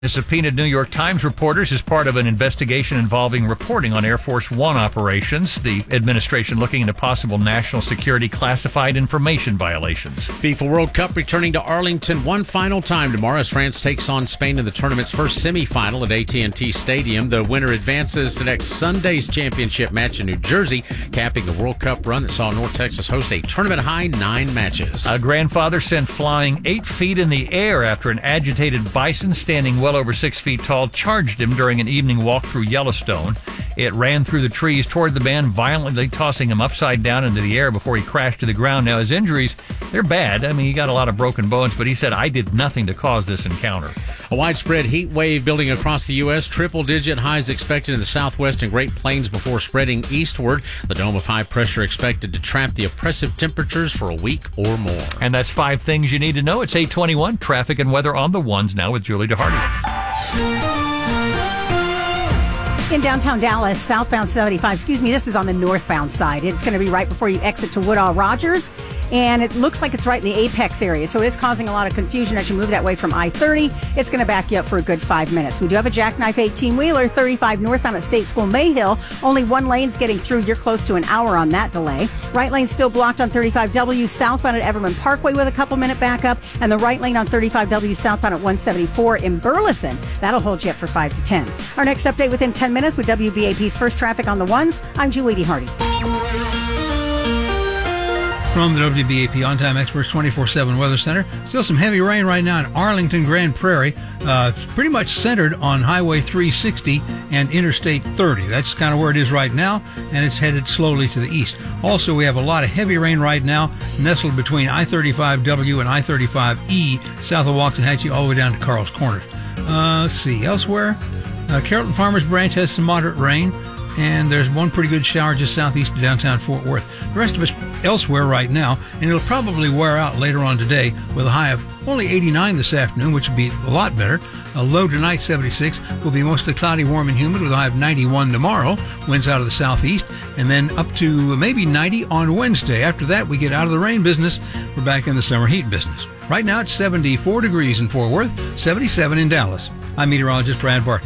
The subpoenaed New York Times reporters is part of an investigation involving reporting on Air Force One operations. The administration looking into possible national security classified information violations. FIFA World Cup returning to Arlington one final time tomorrow as France takes on Spain in the tournament's first semifinal at AT&T Stadium. The winner advances to next Sunday's championship match in New Jersey, capping a World Cup run that saw North Texas host a tournament-high 9 matches. A grandfather sent flying 8 feet in the air after an agitated bison standing well over 6 feet tall charged him during an evening walk through Yellowstone. It ran through the trees toward the man, violently tossing him upside down into the air before he crashed to the ground. Now, his injuries, they're bad. I mean, he got a lot of broken bones, but he said, "I did nothing to cause this encounter." A widespread heat wave building across the U.S. Triple-digit highs expected in the Southwest and Great Plains before spreading eastward. The dome of high pressure expected to trap the oppressive temperatures for a week or more. And that's 5 things you need to know. It's 8:21. Traffic and weather on the ones now with Julie DeHardy. In downtown Dallas, southbound 75, this is on the northbound side. It's going to be right before you exit to Woodall Rogers, and it looks like it's right in the Apex area, so it is causing a lot of confusion as you move that way from I-30. It's going to back you up for a good 5 minutes. We do have a jackknife 18-wheeler, 35 northbound at State School Mayhill. Only one lane's getting through. You're close to an hour on that delay. Right lane still blocked on 35W southbound at Everman Parkway with a couple-minute backup, and the right lane on 35W southbound at 174 in Burleson. That'll hold you up for 5 to 10. Our next update within 10 minutes with WBAP's First Traffic on the Ones. I'm Julie DeHardy. From the WBAP On-Time Experts 24/7 Weather Center, still some heavy rain right now in Arlington, Grand Prairie. Pretty much centered on Highway 360 and Interstate 30. That's kind of where it is right now, and it's headed slowly to the east. Also, we have a lot of heavy rain right now, nestled between I-35W and I-35E, south of Waxahachie, all the way down to Carl's Corners. Let's see, elsewhere, Carrollton Farmers Branch has some moderate rain, and there's one pretty good shower just southeast of downtown Fort Worth. The rest of us elsewhere right now, and it'll probably wear out later on today with a high of only 89 this afternoon, which would be a lot better. A low tonight, 76. Will be mostly cloudy, warm, and humid with a high of 91 tomorrow. Winds out of the southeast, and then up to maybe 90 on Wednesday. After that, we get out of the rain business. We're back in the summer heat business. Right now, it's 74 degrees in Fort Worth, 77 in Dallas. I'm meteorologist Brad Barton.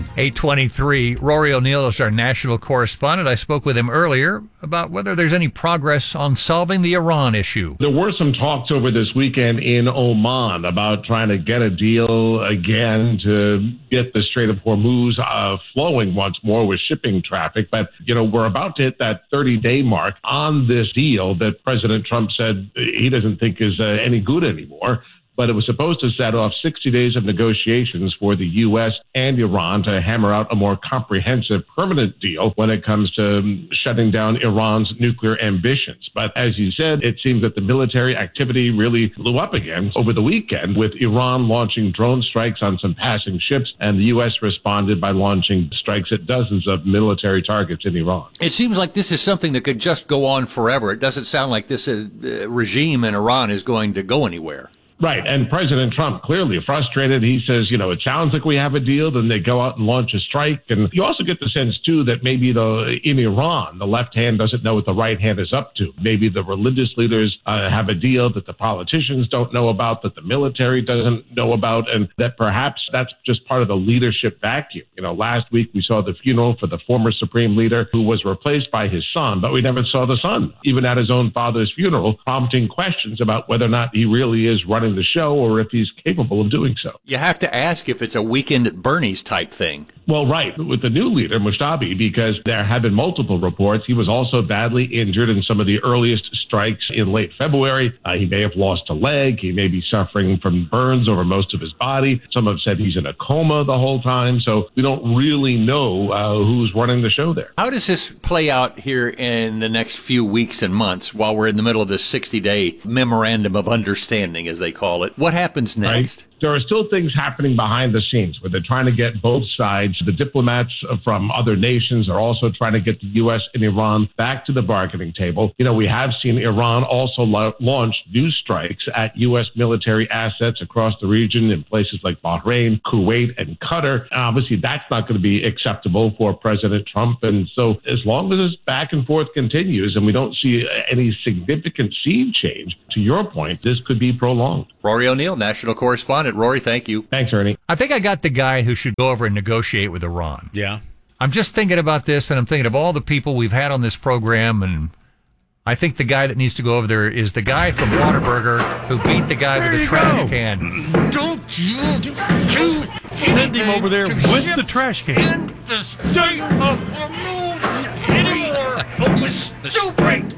8:23. Rory O'Neill is our national correspondent. I spoke with him earlier about whether there's any progress on solving the Iran issue. There were some talks over this weekend in Oman about trying to get a deal again to get the Strait of Hormuz flowing once more with shipping traffic. But, we're about to hit that 30-day mark on this deal that President Trump said he doesn't think is any good anymore. But it was supposed to set off 60 days of negotiations for the U.S. and Iran to hammer out a more comprehensive permanent deal when it comes to shutting down Iran's nuclear ambitions. But as you said, it seems that the military activity really blew up again over the weekend, with Iran launching drone strikes on some passing ships, and the U.S. responded by launching strikes at dozens of military targets in Iran. It seems like this is something that could just go on forever. It doesn't sound like this regime in Iran is going to go anywhere. Right. And President Trump clearly frustrated. He says, it sounds like we have a deal. Then they go out and launch a strike. And you also get the sense, too, that maybe in Iran, the left hand doesn't know what the right hand is up to. Maybe the religious leaders have a deal that the politicians don't know about, that the military doesn't know about, and that perhaps that's just part of the leadership vacuum. Last week we saw the funeral for the former supreme leader who was replaced by his son, but we never saw the son, even at his own father's funeral, prompting questions about whether or not he really is running the show or if he's capable of doing so. You have to ask if it's a weekend at Bernie's type thing. Well, right, with the new leader, Mushtabi, because there have been multiple reports. He was also badly injured in some of the earliest strikes in late February. He may have lost a leg. He may be suffering from burns over most of his body. Some have said he's in a coma the whole time. So we don't really know who's running the show there. How does this play out here in the next few weeks and months while we're in the middle of this 60-day memorandum of understanding, as they call it? What happens next? Right. There are still things happening behind the scenes where they're trying to get both sides. The diplomats from other nations are also trying to get the U.S. and Iran back to the bargaining table. We have seen Iran also launch new strikes at U.S. military assets across the region in places like Bahrain, Kuwait, and Qatar. And obviously, that's not going to be acceptable for President Trump. And so as long as this back and forth continues and we don't see any significant sea change to your point, this could be prolonged. Rory O'Neill, national correspondent. Rory, thank you. Thanks, Ernie. I think I got the guy who should go over and negotiate with Iran. Yeah. I'm just thinking about this, and I'm thinking of all the people we've had on this program, and I think the guy that needs to go over there is the guy from Whataburger who beat the guy with the trash can. Don't you send him over there with the trash can. In the state of Hormuz anymore. Stupid.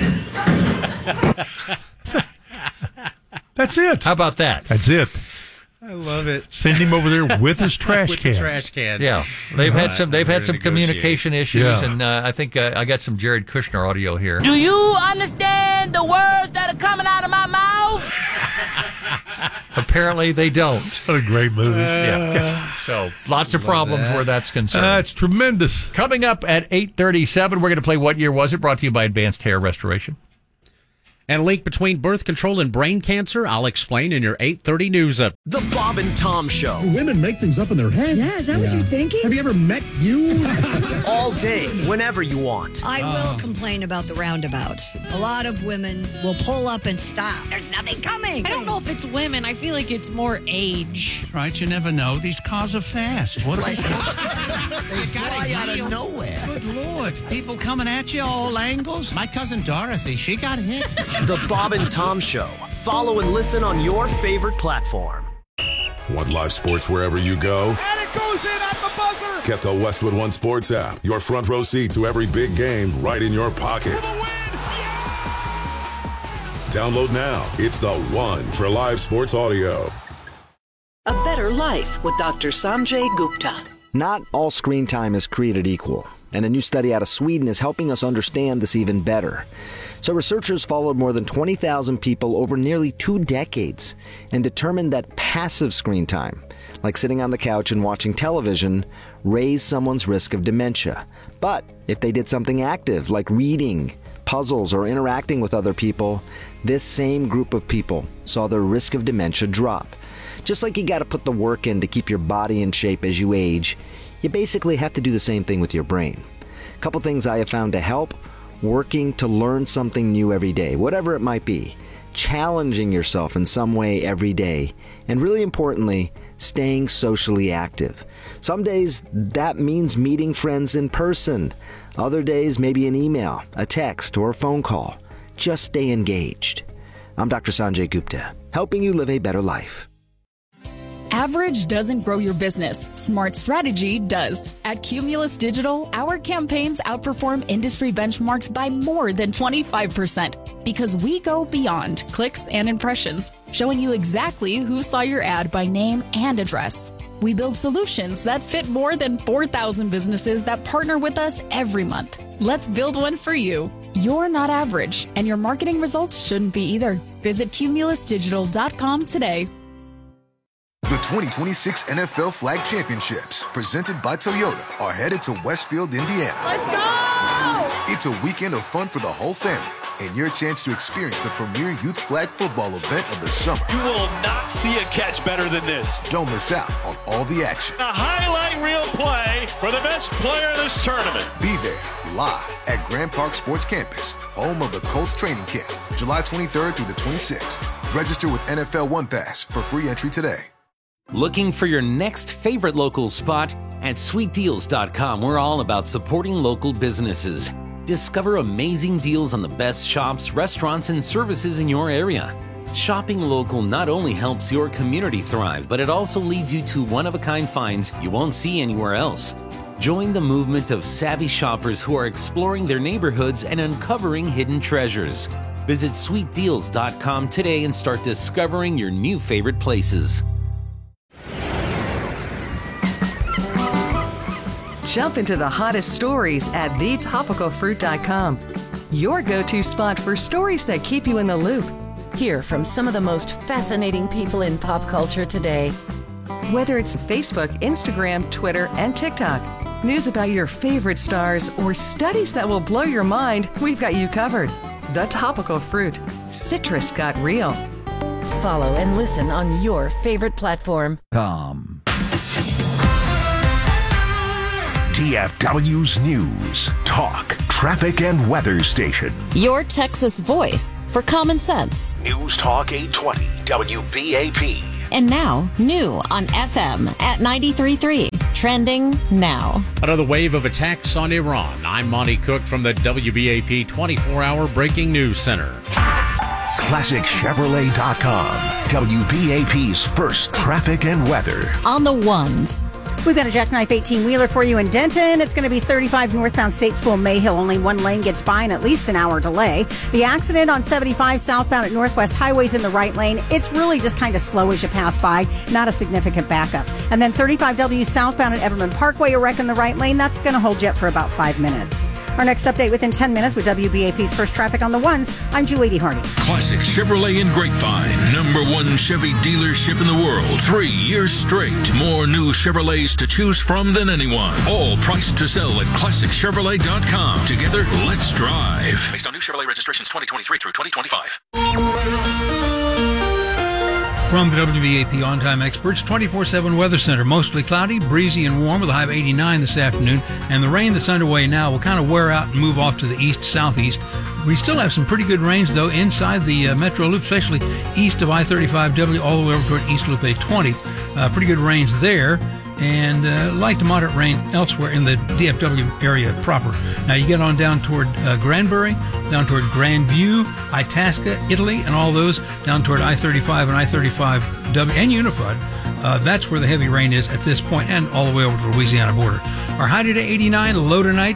That's it. How about that? That's it. I love it. Send him over there with his trash can. The trash can. Yeah, they've had some communication issues, Yeah. and I think I got some Jared Kushner audio here. Do you understand the words that are coming out of my mouth? Apparently, they don't. What a great movie. Yeah. So lots of problems where that's concerned. That's tremendous. Coming up at 8:37, we're going to play What Year Was It? Brought to you by Advanced Hair Restoration. And a link between birth control and brain cancer, I'll explain in your 8:30 news up. The Bob and Tom Show. Women make things up in their head. Yeah, is that what you're thinking? Have you ever met you? All day, whenever you want. I will complain about the roundabouts. A lot of women will pull up and stop. There's nothing coming. I don't know if it's women. I feel like it's more age. Right, you never know. These cars are fast. What They fly out of nowhere. Good Lord. People coming at you all angles. My cousin Dorothy, she got hit. The Bob and Tom Show. Follow and listen on your favorite platform. Want live sports wherever you go? And it goes in at the buzzer. Get the Westwood One Sports app. Your front row seat to every big game right in your pocket. For the win. Download now. It's the one for live sports audio. A Better Life with Dr. Sanjay Gupta. Not all screen time is created equal, and a new study out of Sweden is helping us understand this even better. So researchers followed more than 20,000 people over nearly 2 decades and determined that passive screen time, like sitting on the couch and watching television, raised someone's risk of dementia. But if they did something active, like reading, puzzles, or interacting with other people, this same group of people saw their risk of dementia drop. Just like you got to put the work in to keep your body in shape as you age, you basically have to do the same thing with your brain. A couple things I have found to help: working to learn something new every day, whatever it might be, challenging yourself in some way every day, and really importantly, staying socially active. Some days that means meeting friends in person. Other days, maybe an email, a text, or a phone call. Just stay engaged. I'm Dr. Sanjay Gupta, helping you live a better life. Average doesn't grow your business. Smart strategy does. At Cumulus Digital, our campaigns outperform industry benchmarks by more than 25% because we go beyond clicks and impressions, showing you exactly who saw your ad by name and address. We build solutions that fit more than 4,000 businesses that partner with us every month. Let's build one for you. You're not average, and your marketing results shouldn't be either. Visit cumulusdigital.com today. The 2026 NFL Flag Championships, presented by Toyota, are headed to Westfield, Indiana. Let's go! It's a weekend of fun for the whole family and your chance to experience the premier youth flag football event of the summer. You will not see a catch better than this. Don't miss out on all the action. A highlight reel play for the best player of this tournament. Be there live at Grand Park Sports Campus, home of the Colts training camp, July 23rd through the 26th. Register with NFL One Pass for free entry today. Looking for your next favorite local spot? At sweetdeals.com, we're all about supporting local businesses. Discover amazing deals on the best shops, restaurants, and services in your area. Shopping local not only helps your community thrive, but it also leads you to one-of-a-kind finds you won't see anywhere else. Join the movement of savvy shoppers who are exploring their neighborhoods and uncovering hidden treasures. Visit sweetdeals.com today and start discovering your new favorite places. Jump into the hottest stories at thetopicalfruit.com. Your go-to spot for stories that keep you in the loop. Hear from some of the most fascinating people in pop culture today. Whether it's Facebook, Instagram, Twitter, and TikTok, news about your favorite stars, or studies that will blow your mind, we've got you covered. The Topical Fruit. Citrus got real. Follow and listen on your favorite platform. Team DFW's news, talk, traffic, and weather station. Your Texas voice for common sense. News Talk 820 WBAP. And now, new on FM at 93.3. Trending now. Another wave of attacks on Iran. I'm Monty Cook from the WBAP 24-hour Breaking News Center. ClassicChevrolet.com. WBAP's first traffic and weather. On the ones. We've got a Jackknife 18-wheeler for you in Denton. It's going to be 35 northbound State School Mayhill. Only one lane gets by and at least an hour delay. The accident on 75 southbound at Northwest Highway's in the right lane. It's really just kind of slow as you pass by, not a significant backup. And then 35W southbound at Everman Parkway, a wreck in the right lane. That's going to hold you up for about 5 minutes. Our next update within 10 minutes with WBAP's First Traffic on the Ones. I'm Julie Hardy. Classic Chevrolet in Grapevine. #1 Chevy dealership in the world. 3 years straight. More new Chevrolets to choose from than anyone. All priced to sell at ClassicChevrolet.com. Together, let's drive. Based on new Chevrolet registrations 2023 through 2025. From the WBAP On-Time Experts 24/7 Weather Center. Mostly cloudy, breezy, and warm with a high of 89 this afternoon. And the rain that's underway now will kind of wear out and move off to the east-southeast. We still have some pretty good range, though, inside the Metro Loop, especially east of I-35W all the way over toward East Loop 820. Pretty good range there. And light to moderate rain elsewhere in the DFW area proper. Now you get on down toward Granbury, down toward Grandview, Itasca, Italy, and all those down toward I-35 and I-35W and Unified. That's where the heavy rain is at this point, and all the way over to the Louisiana border. Our high today 89, low tonight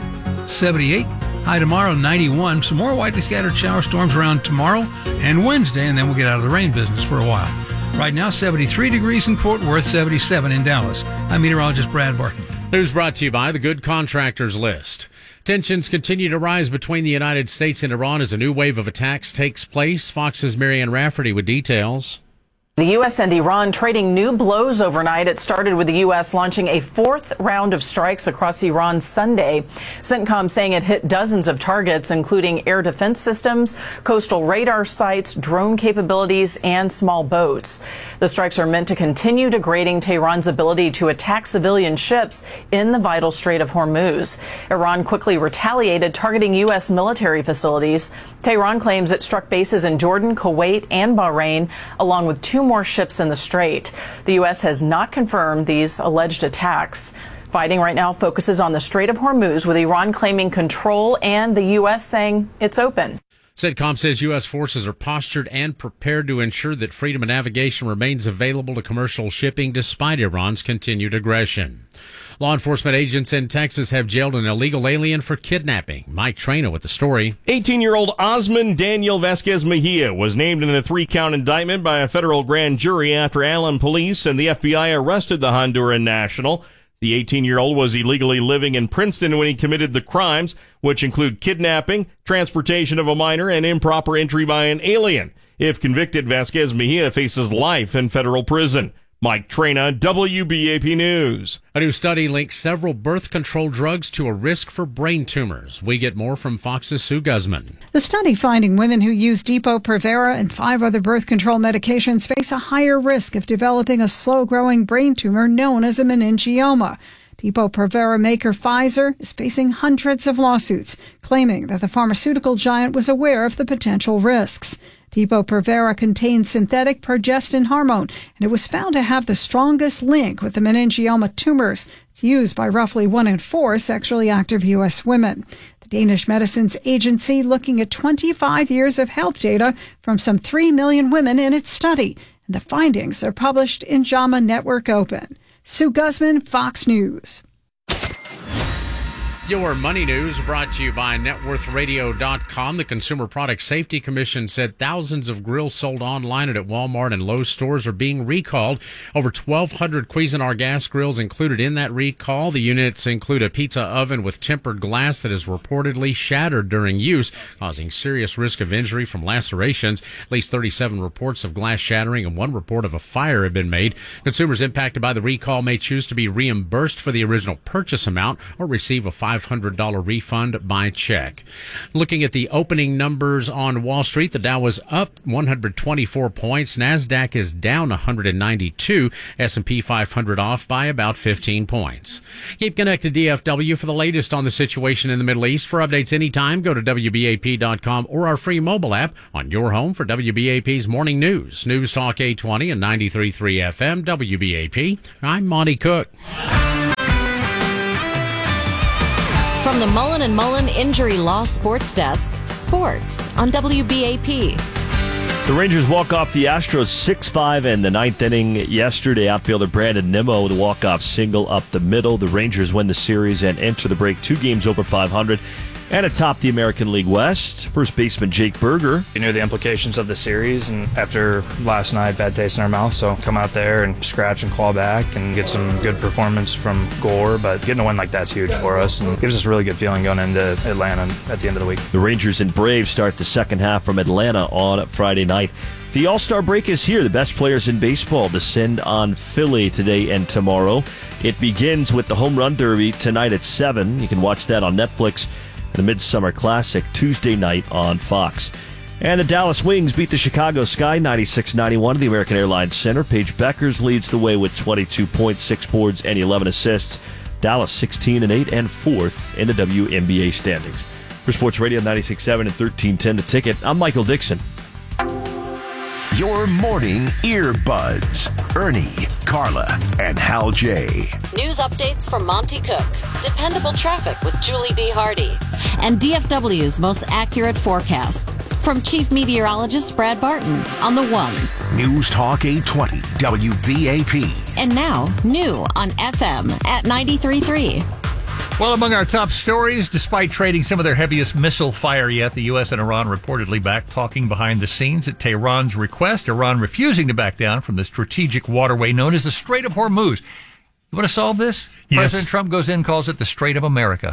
78, high tomorrow 91. Some more widely scattered shower storms around tomorrow and Wednesday, and then we'll get out of the rain business for a while. Right now, 73 degrees in Fort Worth, 77 in Dallas. I'm meteorologist Brad Barton. News brought to you by the Good Contractors List. Tensions continue to rise between the United States and Iran as a new wave of attacks takes place. Fox's Marianne Rafferty with details. The U.S. and Iran trading new blows overnight. It started with the U.S. launching a fourth round of strikes across Iran Sunday. CENTCOM saying it hit dozens of targets, including air defense systems, coastal radar sites, drone capabilities, and small boats. The strikes are meant to continue degrading Tehran's ability to attack civilian ships in the vital Strait of Hormuz. Iran quickly retaliated, targeting U.S. military facilities. Tehran claims it struck bases in Jordan, Kuwait, and Bahrain, along with two more ships in the strait. The U.S. has not confirmed these alleged attacks. Fighting right now focuses on the Strait of Hormuz, with Iran claiming control and the U.S. saying it's open. CENTCOM says U.S. forces are postured and prepared to ensure that freedom of navigation remains available to commercial shipping despite Iran's continued aggression. Law enforcement agents in Texas have jailed an illegal alien for kidnapping. Mike Traina with the story. 18-year-old Osman Daniel Vasquez Mejia was named in a 3-count indictment by a federal grand jury after Allen police and the FBI arrested the Honduran national. The 18-year-old was illegally living in Princeton when he committed the crimes, which include kidnapping, transportation of a minor, and improper entry by an alien. If convicted, Vasquez Mejia faces life in federal prison. Mike Traina, WBAP News. A new study links several birth control drugs to a risk for brain tumors. We get more from Fox's Sue Guzman. The study finding women who use Depo-Provera and 5 other birth control medications face a higher risk of developing a slow-growing brain tumor known as a meningioma. Depo-Provera maker Pfizer is facing hundreds of lawsuits, claiming that the pharmaceutical giant was aware of the potential risks. Depo-Provera contains synthetic progestin hormone, and it was found to have the strongest link with the meningioma tumors. It's used by roughly 1 in 4 sexually active U.S. women. The Danish Medicines Agency looking at 25 years of health data from some 3 million women in its study. And the findings are published in JAMA Network Open. Sue Guzman, Fox News. Your money news brought to you by NetWorthRadio.com. The Consumer Product Safety Commission said thousands of grills sold online and at Walmart and Lowe's stores are being recalled. Over 1,200 Cuisinart gas grills included in that recall. The units include a pizza oven with tempered glass that is reportedly shattered during use, causing serious risk of injury from lacerations. At least 37 reports of glass shattering and 1 report of a fire have been made. Consumers impacted by the recall may choose to be reimbursed for the original purchase amount or receive a $5 $500 refund by check. Looking at the opening numbers on Wall Street, the Dow was up 124 points. NASDAQ is down 192. S&P 500 off by about 15 points. Keep connected DFW for the latest on the situation in the Middle East. For updates anytime, go to WBAP.com or our free mobile app on your home for WBAP's morning news. News Talk 820 and 93.3 FM, WBAP. I'm Monty Cook. From the Mullen & Mullen Injury Law Sports Desk, sports on WBAP. The Rangers walk off the Astros 6-5 in the ninth inning yesterday. Outfielder Brandon Nimmo with a walk-off single up the middle. The Rangers win the series and enter the break 2 games over 500 and atop the American League West. First baseman Jake Berger. You knew the implications of the series, and after last night, bad taste in our mouth, so come out there and scratch and claw back and get some good performance from Gore, but getting a win like that's huge for us and gives us a really good feeling going into Atlanta at the end of the week. The Rangers and Braves start the second half from Atlanta on Friday night. The All-Star break is here. The best players in baseball descend on Philly today and tomorrow. It begins with the Home Run Derby tonight at 7. You can watch that on Netflix. The Midsummer Classic Tuesday night on Fox. And the Dallas Wings beat the Chicago Sky 96-91 at the American Airlines Center. Paige Beckers leads the way with 22 points, 6 boards, and 11 assists. Dallas 16-8 and 4th in the WNBA standings. For Sports Radio 96.7 and 1310 The Ticket, I'm Michael Dixon. Your morning earbuds. Ernie, Carla, and Hal J. News updates from Monty Cook. Dependable traffic with Julie D. Hardy. And DFW's most accurate forecast. From Chief Meteorologist Brad Barton on the ones. News Talk 820 WBAP. And now, new on FM at 93.3. Well, among our top stories, despite trading some of their heaviest missile fire yet, the U.S. and Iran reportedly back talking behind the scenes at Tehran's request. Iran refusing to back down from the strategic waterway known as the Strait of Hormuz. You want to solve this? Yes. President Trump goes in and calls it the Strait of America.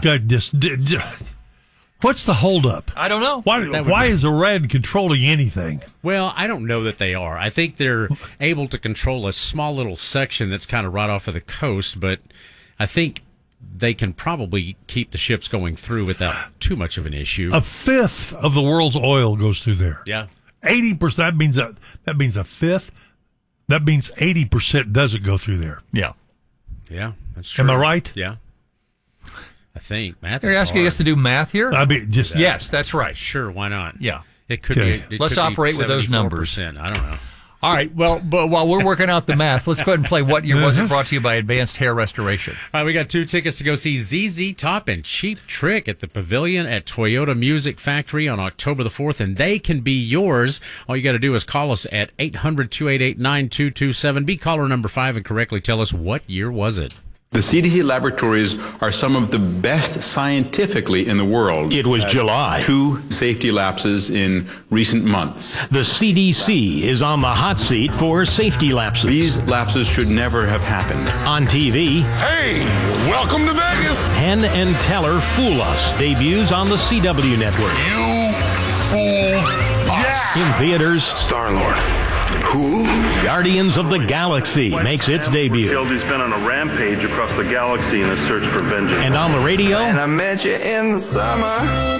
What's the holdup? I don't know. Why is Iran controlling anything? Well, I don't know that they are. I think they're able to control a small little section that's kind of right off of the coast, but I think they can probably keep the ships going through without too much of an issue. A fifth of the world's oil goes through there. Yeah. 80%, that means a fifth. That means 80% doesn't go through there. Yeah. Yeah, that's true. Am I right? Yeah. I think math You're asking us to do math here? I mean, just yes, that's right. Sure, why not? Yeah. It could be. Let's operate with those numbers. I don't know. All right, well, but while we're working out the math, let's go ahead and play What Year Was It, brought to you by Advanced Hair Restoration. All right, we got 2 tickets to go see ZZ Top and Cheap Trick at the Pavilion at Toyota Music Factory on October the 4th, and they can be yours. All you got to do is call us at 800-288-9227. Be caller number 5 and correctly tell us what year was it. The CDC laboratories are some of the best scientifically in the world. It was July. 2 safety lapses in recent months. The CDC is on the hot seat for safety lapses. These lapses should never have happened. On TV. Hey, welcome to Vegas. Penn and Teller Fool Us debuts on the CW network. You fool us. In theaters. Star-Lord. Who? Guardians of the Galaxy makes its debut. He's been on a rampage across the galaxy in a search for vengeance. And on the radio, and I met you in the summer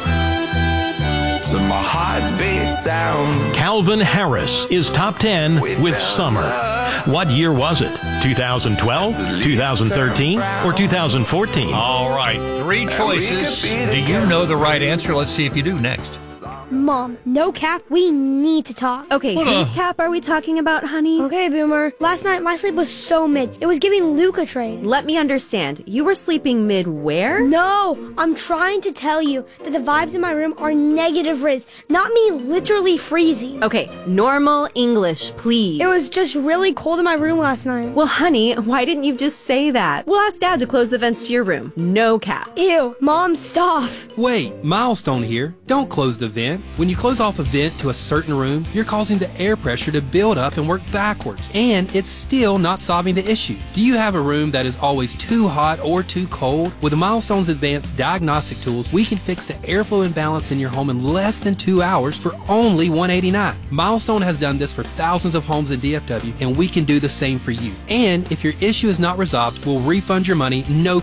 to my heartbeat sound. Calvin Harris is top 10 with Summer. What year was it? 2012, 2013, or 2014? All right, 3 choices. Do you know the right answer? Let's see if you do next. Mom, no cap, we need to talk. Okay, whose cap are we talking about, honey? Okay, Boomer. Last night, my sleep was so mid. It was giving Luca train. Let me understand. You were sleeping mid where? No, I'm trying to tell you that the vibes in my room are negative Riz, not me literally freezing. Okay, normal English, please. It was just really cold in my room last night. Well, honey, why didn't you just say that? We'll ask Dad to close the vents to your room. No cap. Ew, Mom, stop. Wait, Milestone here. Don't close the vent. When you close off a vent to a certain room, you're causing the air pressure to build up and work backwards, and it's still not solving the issue. Do you have a room that is always too hot or too cold? With the Milestone's advanced diagnostic tools, we can fix the airflow imbalance in your home in less than 2 hours for only $189. Milestone has done this for thousands of homes in DFW, and we can do the same for you. And if your issue is not resolved, we'll refund your money, no cap.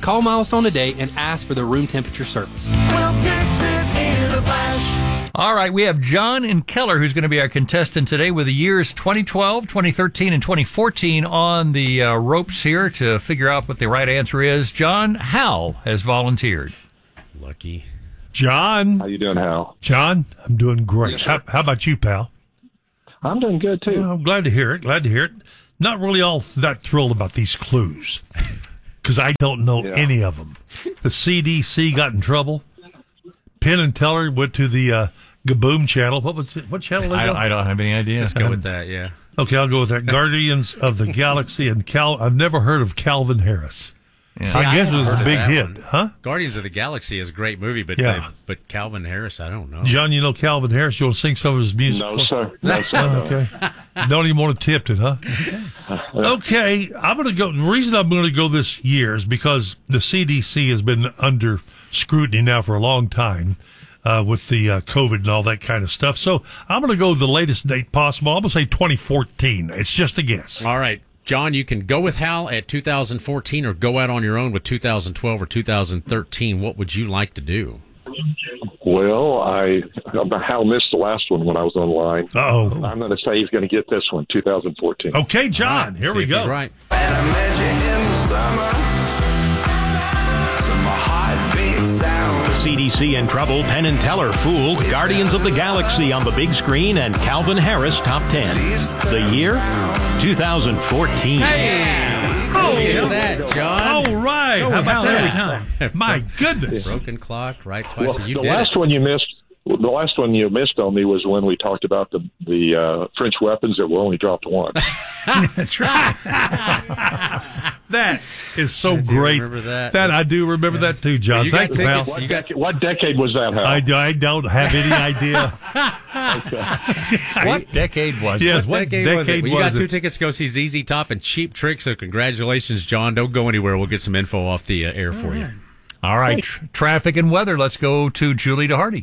Call Milestone today and ask for the room temperature service. We'll fix it in a flash. All right, we have John in Keller, who's going to be our contestant today with the years 2012, 2013, and 2014 on the ropes here to figure out what the right answer is. John, Hal has volunteered. Lucky. John. How you doing, Hal? John, I'm doing great. How about you, pal? I'm doing good, too. Well, I'm glad to hear it. Not really all that thrilled about these clues because I don't know any of them. The CDC got in trouble. Penn and Teller went to the Gaboom channel. What channel is that? I don't have any idea. Let's go with that, yeah. Okay, I'll go with that. Guardians of the Galaxy and I've never heard of Calvin Harris. Yeah. See, I guess it was a big hit, one. huh? Guardians of the Galaxy is a great movie, but but Calvin Harris, I don't know. John, you know Calvin Harris? You want to sing some of his music? No, sir. No, sir. Okay. Don't even want to tip it, huh? Okay, I'm going to go. The reason I'm going to go this year is because the CDC has been under scrutiny now for a long time with the COVID and all that kind of stuff. So I'm going to go the latest date possible. I'm going to say 2014. It's just a guess. All right. John, you can go with Hal at 2014 or go out on your own with 2012 or 2013. What would you like to do? Well, Hal missed the last one when I was online. Uh-oh. I'm going to say he's going to get this one, 2014. Okay, John, right, here we go. Right. And I met you in the summer to my heartbeat sound. CDC in trouble, Penn and Teller fooled, Guardians of the Galaxy on the big screen, and Calvin Harris top 10. The year? 2014. Hey! Oh, look at that, John. All right. Go How about with that? Hal. My goodness. Broken clock, right twice. Well, You the did last it. one you missed. The last one you missed on me was when we talked about the French weapons that were only dropped once. That's right. That is so great. Remember that? I do remember that too, John. You got Thanks, pal. tickets. What decade was that, Hal? I don't have any idea. What decade was Yes, it? What decade was it? Well, you got was 2 it? tickets to go see ZZ Top and Cheap Trick, so congratulations, John. Don't go anywhere. We'll get some info off the air for you. All right. Traffic and weather. Let's go to Julie DeHardy.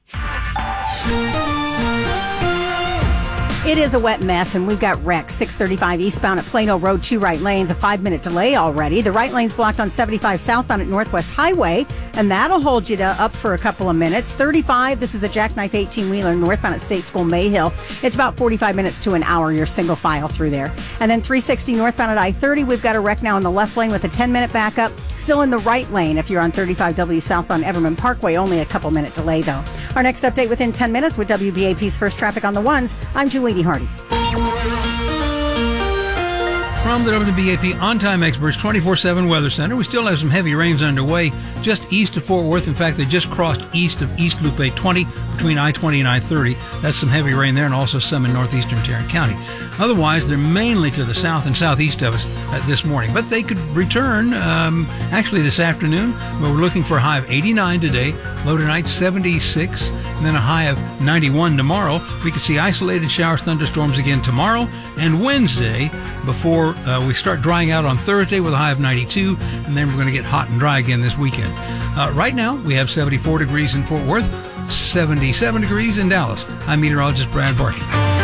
It is a wet mess, and we've got wrecks. 635 eastbound at Plano Road, 2 right lanes, a 5-minute delay already. The right lane's blocked on 75 southbound at Northwest Highway, and that'll hold you up for a couple of minutes. 35, this is a Jackknife 18-wheeler northbound at State School Mayhill. It's about 45 minutes to an hour. You're single file through there. And then 360 northbound at I-30, we've got a wreck now in the left lane with a 10-minute backup. Still in the right lane if you're on 35W southbound Everman Parkway. Only a couple-minute delay, though. Our next update within 10 minutes with WBAP's First Traffic on the Ones. I'm Julie Hardy. From the WBAP On-Time Experts 24/7 Weather Center, we still have some heavy rains underway just east of Fort Worth. In fact, they just crossed east of East Loop 20 between I-20 and I-30. That's some heavy rain there, and also some in northeastern Tarrant County. Otherwise, they're mainly to the south and southeast of us this morning. But they could return actually this afternoon. But we're looking for a high of 89 today, low tonight 76, and then a high of 91 tomorrow. We could see isolated showers, thunderstorms again tomorrow and Wednesday before we start drying out on Thursday with a high of 92, and then we're going to get hot and dry again this weekend. Right now, we have 74 degrees in Fort Worth, 77 degrees in Dallas. I'm meteorologist Brad Barton.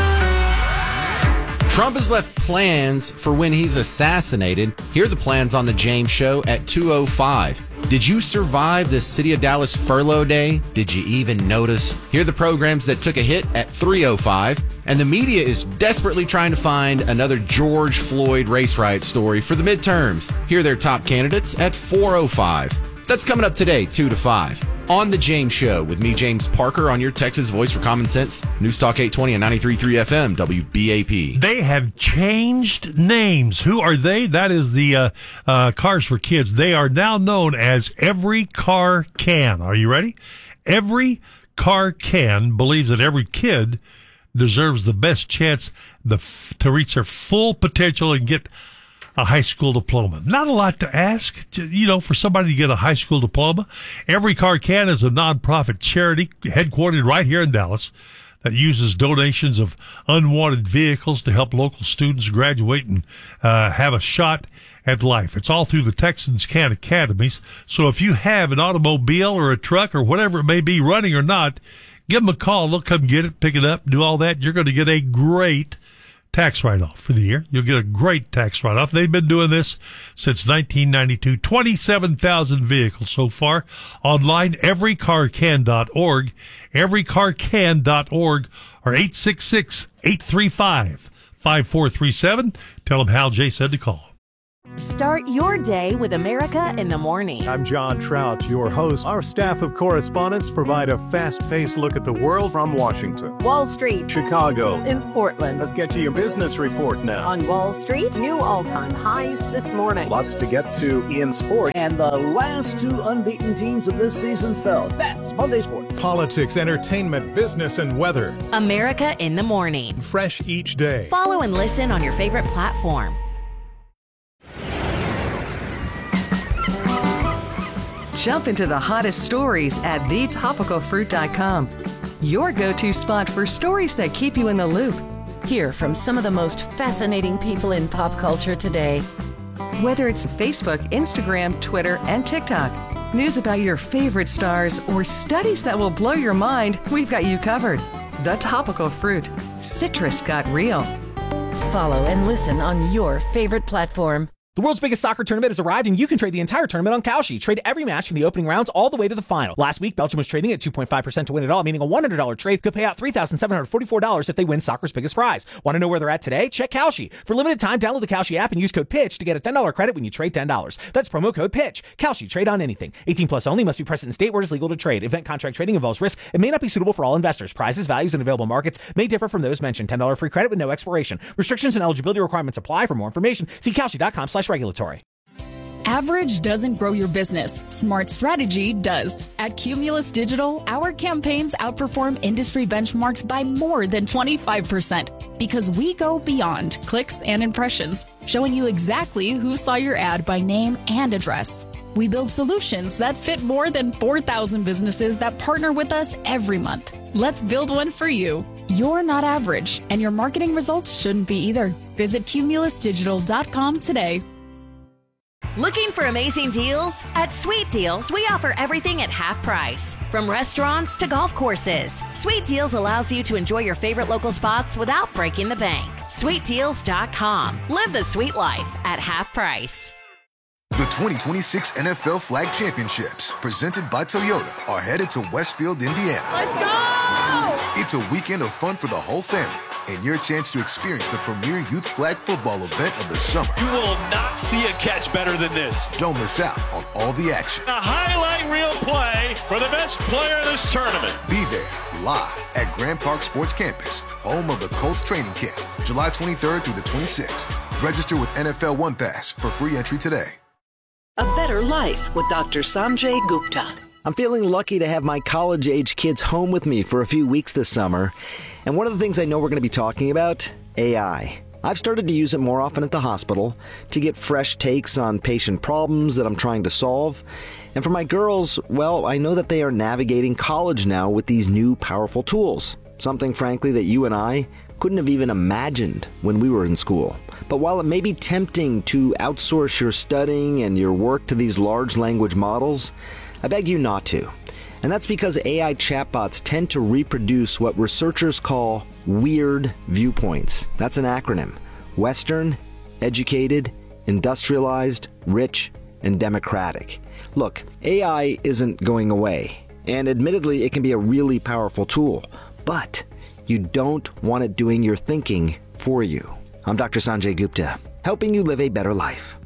Trump has left plans for when he's assassinated. Here are the plans on the James Show at 2:05. Did you survive the City of Dallas furlough day? Did you even notice? Here are the programs that took a hit at 3:05. And the media is desperately trying to find another George Floyd race riot story for the midterms. Here are their top candidates at 4:05. That's coming up today, 2 to 5. On The James Show with me, James Parker, on your Texas Voice for Common Sense, News Talk 820 and 93.3 FM, WBAP. They have changed names. Who are they? That is the Cars for Kids. They are now known as Every Car Can. Are you ready? Every Car Can believes that every kid deserves the best chance to reach their full potential and get a high school diploma. Not a lot to ask, for somebody to get a high school diploma. Every Car Can is a nonprofit charity headquartered right here in Dallas that uses donations of unwanted vehicles to help local students graduate and have a shot at life. It's all through the Texans Can Academies. So if you have an automobile or a truck or whatever it may be, running or not, give them a call. They'll come get it, pick it up, do all that. You're going to get a great tax write-off for the year. You'll get a great tax write-off. They've been doing this since 1992. 27,000 vehicles so far. Online, everycarcan.org, everycarcan.org, or 866-835-5437. Tell them Hal J. said to call. Start your day with America in the Morning. I'm John Trout, your host. Our staff of correspondents provide a fast-paced look at the world from Washington, Wall Street, Chicago, in Portland. Let's get to your business report now. On Wall Street, new all-time highs this morning. Lots to get to in sport. And the last two unbeaten teams of this season fell. That's Monday Sports. Politics, entertainment, business, and weather. America in the Morning. Fresh each day. Follow and listen on your favorite platform. Jump into the hottest stories at thetopicalfruit.com. Your go-to spot for stories that keep you in the loop. Hear from some of the most fascinating people in pop culture today. Whether it's Facebook, Instagram, Twitter, and TikTok, news about your favorite stars, or studies that will blow your mind, we've got you covered. The Topical Fruit. Citrus got real. Follow and listen on your favorite platform. The world's biggest soccer tournament has arrived, and you can trade the entire tournament on Kalshi. Trade every match from the opening rounds all the way to the final. Last week, Belgium was trading at 2.5% to win it all, meaning a $100 trade could pay out $3,744 if they win soccer's biggest prize. Want to know where they're at today? Check Kalshi. For limited time, download the Kalshi app and use code PITCH to get a $10 credit when you trade $10. That's promo code PITCH. Kalshi. Trade on anything. 18 plus only. Must be present in state where it is legal to trade. Event contract trading involves risk. It may not be suitable for all investors. Prizes, values, and available markets may differ from those mentioned. $10 free credit with no expiration. Restrictions and eligibility requirements apply. For more information, see Kalshi.com/regulatory. Average doesn't grow your business. Smart strategy does. At Cumulus Digital, our campaigns outperform industry benchmarks by more than 25% because we go beyond clicks and impressions, showing you exactly who saw your ad by name and address. We build solutions that fit more than 4,000 businesses that partner with us every month. Let's build one for you. You're not average, and your marketing results shouldn't be either. Visit cumulusdigital.com today. Looking for amazing deals? At Sweet Deals, we offer everything at half price. From restaurants to golf courses, Sweet Deals allows you to enjoy your favorite local spots without breaking the bank. SweetDeals.com. Live the sweet life at half price. The 2026 NFL Flag Championships, presented by Toyota, are headed to Westfield, Indiana. Let's go! It's a weekend of fun for the whole family, and your chance to experience the premier youth flag football event of the summer. You will not see a catch better than this. Don't miss out on all the action. A highlight reel play for the best player in this tournament. Be there live at Grand Park Sports Campus, home of the Colts training camp, July 23rd through the 26th. Register with NFL One Pass for free entry today. A better life with Dr. Sanjay Gupta. I'm feeling lucky to have my college-age kids home with me for a few weeks this summer. And one of the things I know we're going to be talking about, AI. I've started to use it more often at the hospital to get fresh takes on patient problems that I'm trying to solve. And for my girls, well, I know that they are navigating college now with these new powerful tools. Something, frankly, that you and I couldn't have even imagined when we were in school. But while it may be tempting to outsource your studying and your work to these large language models, I beg you not to. And that's because AI chatbots tend to reproduce what researchers call weird viewpoints. That's an acronym. Western, educated, industrialized, rich, and democratic. Look, AI isn't going away. And admittedly, it can be a really powerful tool. But you don't want it doing your thinking for you. I'm Dr. Sanjay Gupta, helping you live a better life.